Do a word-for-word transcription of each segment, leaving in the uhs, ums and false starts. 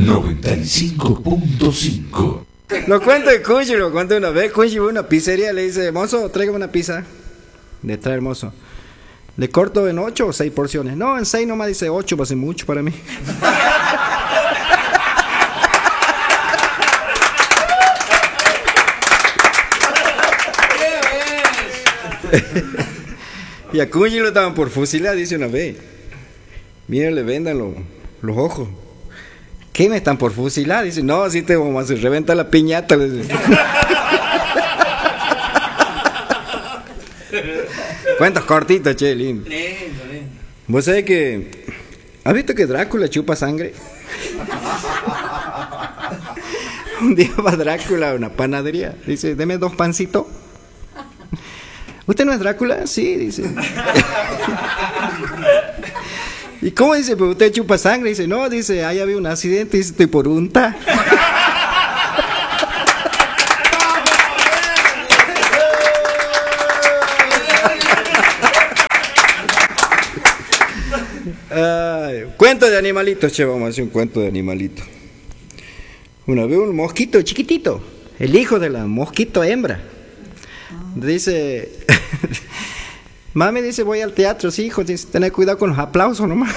noventa y cinco punto cinco. Lo cuento de Kunchi, lo cuento una vez. Kunchi va a una pizzería, le dice, mozo, tráigame una pizza. Le trae el mozo. ¿Le corto en ocho o seis porciones? No, en seis nomás, dice, ocho va a ser mucho para mí. Y a Kunchi lo estaban por fusilar, dice una vez. Mira, le vendan lo, los ojos. ¿Qué me están por fusilar? Dice, no, así te vamos a hacer, reventa la piñata. Cuentos cortitos, che, lindo. ¿Vos sabés que... ¿Has visto que Drácula chupa sangre? Un día va Drácula a una panadería. Dice, deme dos pancitos. ¿Usted no es Drácula? Sí, dice. ¿Y cómo dice? Pues usted chupa sangre. Dice, no, dice, ahí había un accidente. Dice, estoy por unta. Ay, cuento de animalitos, che, vamos a hacer un cuento de animalitos. Una vez un mosquito chiquitito, el hijo de la mosquito hembra. Dice, mami, dice, voy al teatro, sí, hijo, dice, tener cuidado con los aplausos nomás.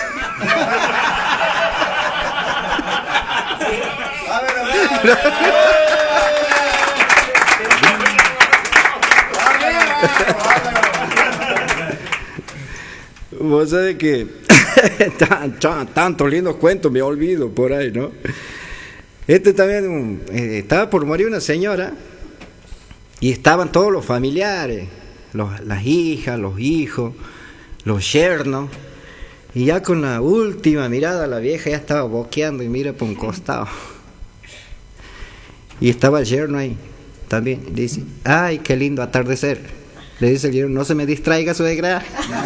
Vos sabés que tan, tan, tantos lindos cuentos me olvido por ahí, ¿no? Este también, eh, estaba por morir una señora y estaban todos los familiares, los, las hijas, los hijos, los yernos, y ya con la última mirada la vieja ya estaba boqueando y mira por un costado. Y estaba el yerno ahí también, le dice, ay, qué lindo atardecer. Le dice el yerno, no se me distraiga, suegra.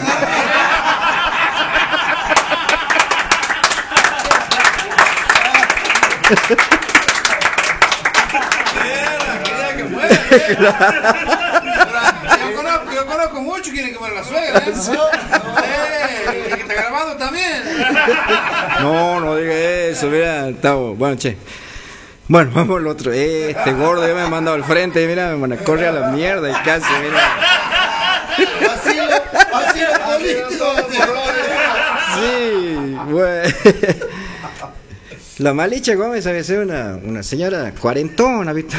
Yo conozco, yo conozco mucho quieren que muera la suegra, ¿eh? Sí. Eh, y que está grabando también. No, no diga eso, mira, estamos, bueno, che. Bueno, vamos al otro. Este gordo ya me ha mandado al frente, mira, me van a correr a la mierda y casi, mira. Así, así es político. Sí, bueno. La Malicha Gómez había sido una, una señora cuarentona, ¿viste?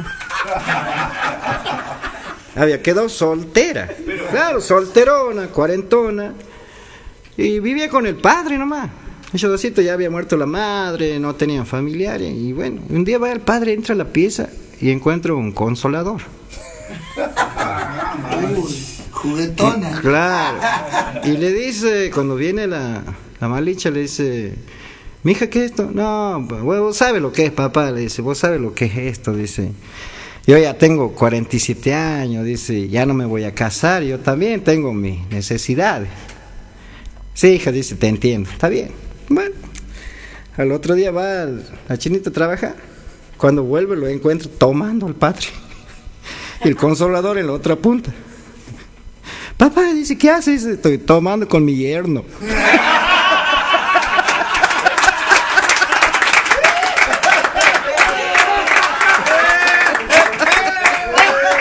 Había quedado soltera. Claro, solterona, cuarentona. Y vivía con el padre nomás. Ellos dositos ya había muerto la madre, no tenían familiares. Y bueno, un día va el padre, entra a la pieza y encuentra un consolador. Uy, juguetona. Claro. Y le dice, cuando viene la, la Malicha, le dice... Mija, ¿qué es esto? No, vos sabes lo que es, papá, le dice, vos sabes lo que es esto, dice. Yo ya tengo cuarenta y siete años, dice, ya no me voy a casar, yo también tengo mis necesidades. Sí, hija, dice, te entiendo, está bien. Bueno, al otro día va la chinita a trabajar, cuando vuelve lo encuentra tomando al padre, y el consolador en la otra punta. Papá, dice, ¿qué haces? Dice, estoy tomando con mi yerno.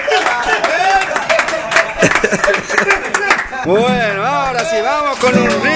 Bueno, ahora sí, vamos con un ritmo.